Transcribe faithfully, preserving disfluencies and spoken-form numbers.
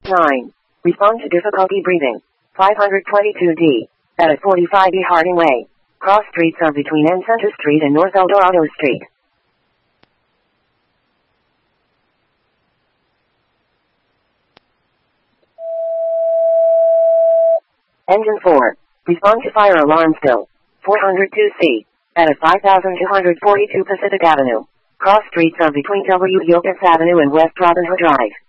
nine. Respond to difficulty breathing. five twenty-two D. At a forty-five E Harding Way. Cross streets are between N Center Street and North El Dorado Street. Engine four. Respond to fire alarm still. four oh two C. At a five thousand two hundred forty-two Pacific Avenue. Cross streets are between W. Gilkis Avenue and West Robin Hood Drive.